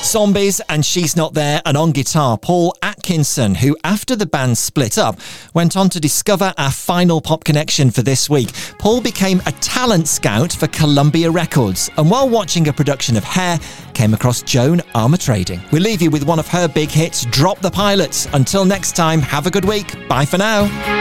Zombies and She's Not There, and on guitar, Paul Atkinson, who, after the band split up, went on to discover our final pop connection for this week. Paul became a talent scout for Columbia Records, and while watching a production of Hair, came across Joan Armatrading. We'll leave you with one of her big hits, Drop the Pilots. Until next time, have a good week. Bye for now.